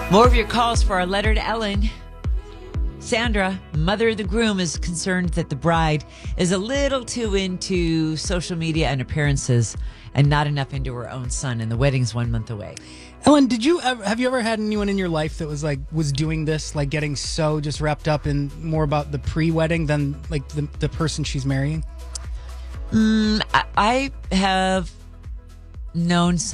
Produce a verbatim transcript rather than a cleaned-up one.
More of your calls for our letter to Ellen. Sandra, mother of the groom, is concerned that the bride is a little too into social media and appearances and not enough into her own son, and the wedding's one month away. Ellen, did you ever, have you ever had anyone in your life that was like was doing this, like getting so just wrapped up in more about the pre-wedding than like the, the person she's marrying? Mm, I, I have known